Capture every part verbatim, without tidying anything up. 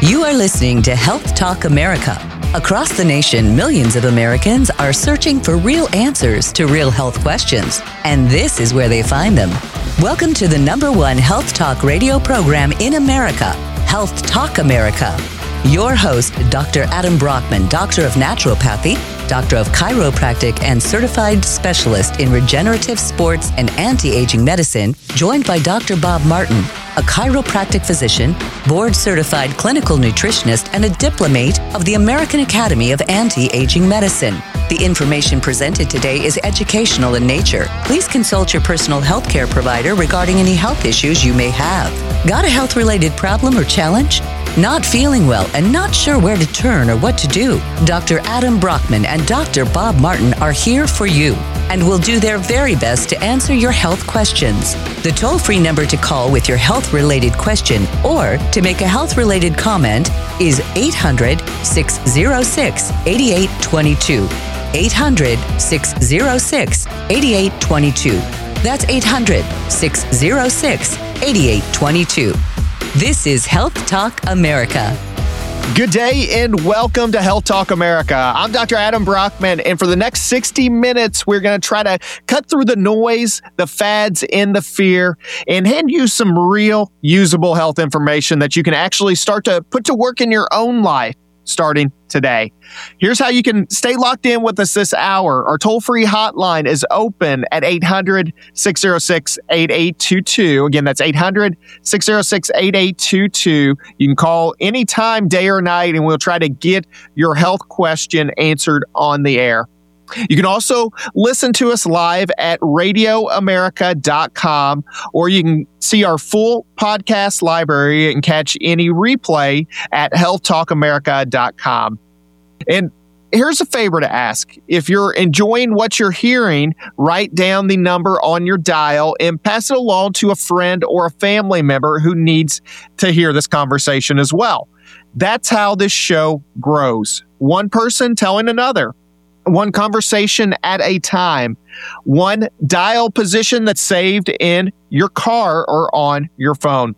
You are listening to Health Talk America. Across the nation, millions of Americans are searching for real answers to real health questions, and this is where they find them. Welcome to the number one health talk radio program in America, Health Talk America. Your host, Doctor Adam Brockman, Doctor of Naturopathy, Doctor of Chiropractic, and Certified Specialist in Regenerative Sports and Anti-Aging Medicine, joined by Doctor Bob Martin, a chiropractic physician, board-certified clinical nutritionist, and a diplomate of the American Academy of Anti-Aging Medicine. The information presented today is educational in nature. Please consult your personal health care provider regarding any health issues you may have. Got a health-related problem or challenge? Not feeling well and not sure where to turn or what to do? Doctor Adam Brockman and Doctor Bob Martin are here for you and will do their very best to answer your health questions. The toll-free number to call with your health-related question or to make a health-related comment is eight hundred, six oh six, eight eight two two. eight hundred, six oh six, eight eight two two. That's eight hundred, six oh six, eight eight two two. This is Health Talk America. Good day and welcome to Health Talk America. I'm Doctor Adam Brockman, and for the next sixty minutes, we're going to try to cut through the noise, the fads, and the fear, and hand you some real usable health information that you can actually start to put to work in your own life starting today. Here's how you can stay locked in with us this hour. Our toll-free hotline is open at eight hundred, six oh six, eight eight two two. Again, that's eight hundred, six oh six, eight eight two two. You can call anytime, day or night, and we'll try to get your health question answered on the air. You can also listen to us live at radio america dot com, or you can see our full podcast library and catch any replay at health talk america dot com. And here's a favor to ask. If you're enjoying what you're hearing, write down the number on your dial and pass it along to a friend or a family member who needs to hear this conversation as well. That's how this show grows. One person telling another. One conversation at a time, one dial position that's saved in your car or on your phone.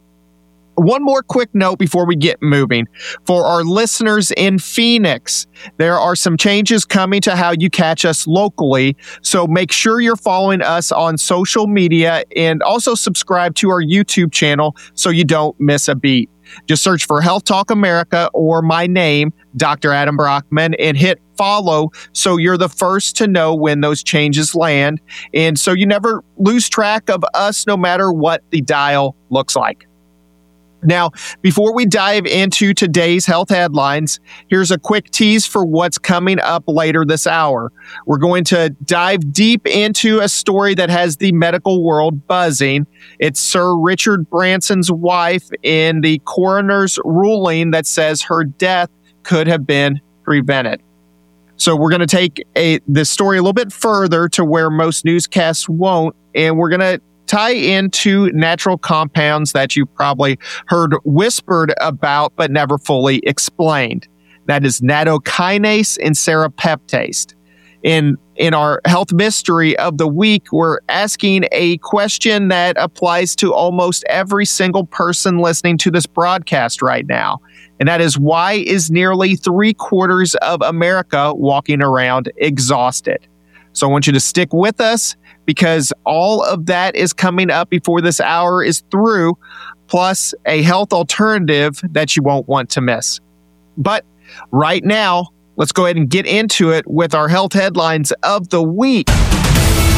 One more quick note before we get moving. For our listeners in Phoenix, there are some changes coming to how you catch us locally, so make sure you're following us on social media and also subscribe to our YouTube channel so you don't miss a beat. Just search for Health Talk America or my name, Doctor Adam Brockman, and hit follow so you're the first to know when those changes land, and so you never lose track of us no matter what the dial looks like. Now, before we dive into today's health headlines, here's a quick tease for what's coming up later this hour. We're going to dive deep into a story that has the medical world buzzing. It's Sir Richard Branson's wife in the coroner's ruling that says her death could have been prevented. So we're going to take a this story a little bit further to where most newscasts won't, and we're going to tie into natural compounds that you probably heard whispered about but never fully explained. That is nattokinase and serrapeptase. In in our health mystery of the week, we're asking a question that applies to almost every single person listening to this broadcast right now. And that is, why is nearly three quarters of America walking around exhausted? So I want you to stick with us, because all of that is coming up before this hour is through, plus a health alternative that you won't want to miss. But right now, let's go ahead and get into it with our health headlines of the week.